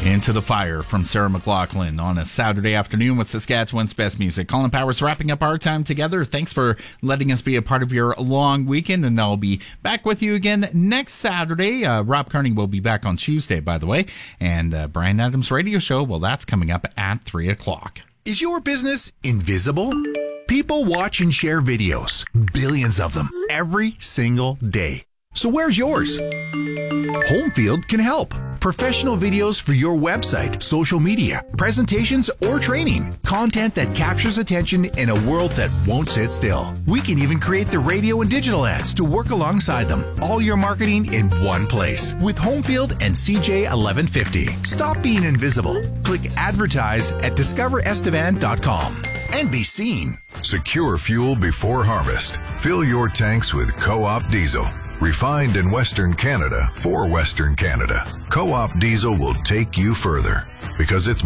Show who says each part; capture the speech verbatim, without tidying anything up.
Speaker 1: Into the Fire from Sarah McLachlan on a Saturday afternoon with Saskatchewan's best music. Colin Powers wrapping up our time together. Thanks for letting us be a part of your long weekend, and I'll be back with you again next Saturday. Uh, Rob Carney will be back on Tuesday, by the way, and uh, Brian Adams' radio show, well, that's coming up at three o'clock.
Speaker 2: Is your business invisible? People watch and share videos, billions of them, every single day. So where's yours? Homefield can help. Professional videos for your website, social media, presentations, or training. Content that captures attention in a world that won't sit still. We can even create the radio and digital ads to work alongside them. All your marketing in one place with Homefield and C J eleven fifty. Stop being invisible. Click advertise at discover estevan dot com and be seen.
Speaker 3: Secure fuel before harvest. Fill your tanks with Co-op Diesel. Refined in Western Canada for Western Canada. Co-op Diesel will take you further because it's